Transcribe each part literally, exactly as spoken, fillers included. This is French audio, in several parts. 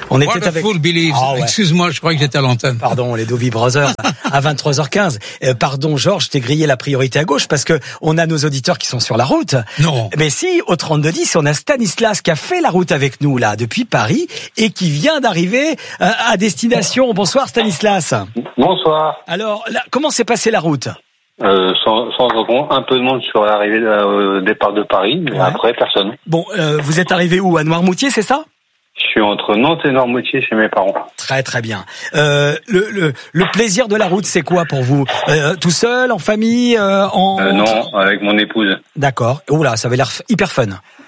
On était avec... Beliefs. Oh, ouais. Excuse-moi, je croyais que j'étais à l'antenne. Pardon, les Doobie Brothers à vingt-trois heures quinze. Euh, pardon, Georges, je t'ai grillé la priorité à gauche parce que on a nos auditeurs qui sont sur la route. Non. Mais si, au trente-deux dix, on a Stanislas qui a fait la route avec nous là depuis Paris et qui vient d'arriver euh, à destination. Bonsoir Stanislas. Bonsoir. Alors, là, comment s'est passée la route? Euh, sans, sans recompte, un peu de monde sur l'arrivée euh, au départ de Paris, mais ouais. après personne. Bon, euh, vous êtes arrivé où? À Noirmoutier, c'est ça? Je suis entre Nantes et Noirmoutier chez mes parents. Très très bien. Euh, le, le, le plaisir de la route, c'est quoi pour vous? euh, Tout seul, en famille, euh, en... Euh, non, avec mon épouse. D'accord. Oula, ça avait l'air hyper fun.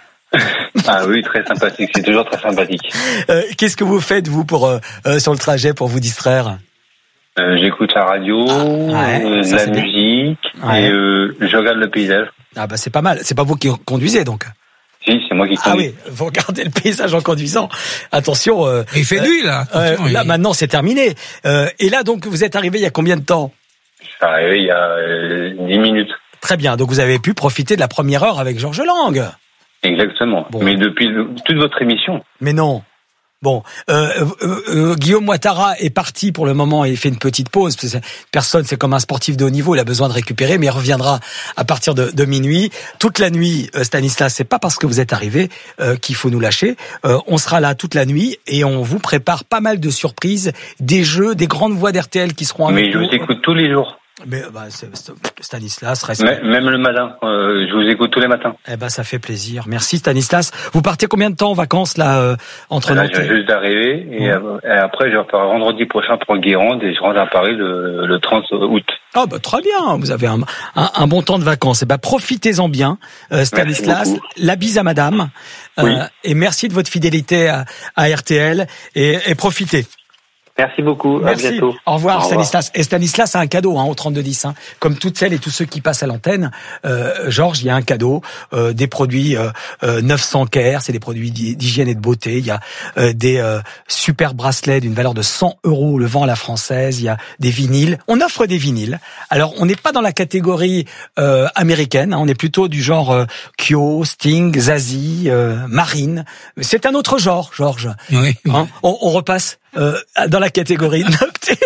Ah oui, très sympathique. C'est toujours très sympathique. Euh, Qu'est-ce que vous faites vous pour euh, euh, sur le trajet pour vous distraire? Euh, j'écoute la radio, ah, ouais, euh, de la musique, ouais. et euh, je regarde le paysage. Ah bah c'est pas mal. C'est pas vous qui conduisez donc? Si, c'est moi qui conduis. Ah oui, vous regardez le paysage en conduisant. Attention. Euh, il fait nuit là. Euh, Attention, là il... maintenant c'est terminé. Euh, et là donc vous êtes arrivé il y a combien de temps? Je suis arrivé il y a euh, dix minutes. Très bien. Donc vous avez pu profiter de la première heure avec Georges Lang. Exactement. Bon. Mais depuis le, toute votre émission. Mais non. Bon, euh, euh, euh, Guillaume Ouattara est parti pour le moment et il fait une petite pause. Parce que personne, c'est comme un sportif de haut niveau, il a besoin de récupérer, mais il reviendra à partir de, de minuit. Toute la nuit, euh, Stanislas, c'est pas parce que vous êtes arrivé euh, qu'il faut nous lâcher. Euh, on sera là toute la nuit et on vous prépare pas mal de surprises, des jeux, des grandes voix d'R T L qui seront avec nous. Mais je nous. vous écoute tous les jours. Mais bah, c'est, c'est, Stanislas, reste... Même le matin, euh, je vous écoute tous les matins. Eh ben, ça fait plaisir. Merci Stanislas. Vous partez combien de temps en vacances là euh, entre là, Nantes? Je viens juste d'arriver et, mmh. et après je repars vendredi prochain pour Guérande et je rentre à Paris le, le trente août. Ah oh, bah très bien. Vous avez un, un, un bon temps de vacances. Eh ben profitez-en bien, euh, Stanislas. La bise à Madame. Euh, oui. Et merci de votre fidélité à, à R T L et, et profitez. Merci beaucoup, Merci. À bientôt. Au revoir, Au Stanislas. Et Stanislas a un cadeau hein, au trente-deux dix. Hein. Comme toutes celles et tous ceux qui passent à l'antenne, euh, Georges, il y a un cadeau, euh, des produits euh, euh, neuf cents Care, c'est des produits d'hygiène et de beauté. Il y a euh, des euh, super bracelets d'une valeur de cent euros, le vent à la française. Il y a des vinyles. On offre des vinyles. Alors, on n'est pas dans la catégorie euh, américaine. Hein, on est plutôt du genre euh, Kyo, Sting, Zazie, euh, Marine. C'est un autre genre, Georges. Oui. Hein, on, on repasse. Euh, dans la catégorie nocturne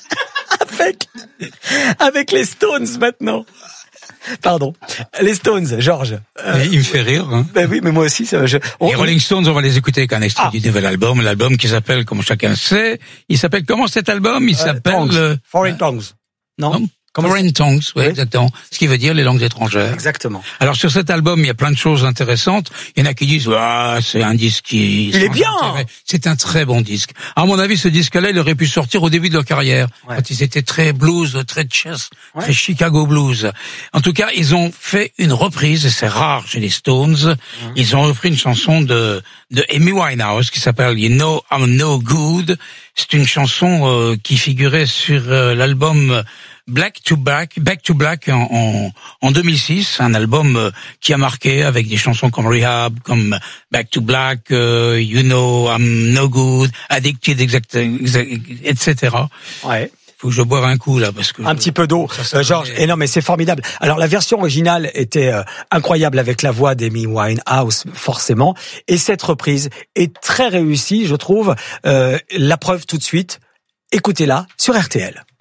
avec avec les Stones maintenant. Pardon, les Stones, Georges. Euh, il me fait rire. Hein. Ben oui, mais moi aussi. Ça, je, on, les Rolling Stones, on va les écouter avec un extrait ah. du nouvel album, l'album qui s'appelle, comme chacun sait, il s'appelle comment cet album? Il euh, s'appelle euh, Foreign Tongues. Non. non Foreign Tongues, oui, oui, exactement. Ce qui veut dire les langues étrangères. Exactement. Alors sur cet album, il y a plein de choses intéressantes. Il y en a qui disent, ah, c'est un disque qui... Il est bien. Intérêt. C'est un très bon disque. À mon avis, ce disque-là, il aurait pu sortir au début de leur carrière. Ouais. Quand ils étaient très blues, très chess, ouais. très Chicago blues. En tout cas, ils ont fait une reprise, et c'est rare chez les Stones. Mmh. Ils ont repris une chanson de, de Amy Winehouse qui s'appelle You Know I'm No Good. C'est une chanson euh, qui figurait sur euh, l'album Black to Black, Back to Black en, en, en deux mille six, un album euh, qui a marqué avec des chansons comme Rehab, comme Back to Black, euh, You Know I'm No Good, Addicted, exact, exact, et cetera. Ouais. Faut que je boive un coup là parce que un je... petit peu d'eau, euh, Georges. Et non mais c'est formidable. Alors la version originale était euh, incroyable avec la voix d'Amy Winehouse forcément, et cette reprise est très réussie, je trouve. Euh, la preuve tout de suite. Écoutez-la sur R T L.